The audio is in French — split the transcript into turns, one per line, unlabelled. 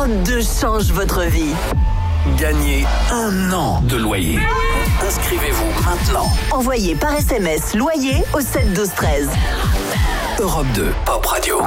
Europe 2 change votre vie.
Gagnez 1 an de loyer. Inscrivez-vous maintenant.
Envoyez par SMS loyer au 7 12 13.
Europe 2 Pop Radio.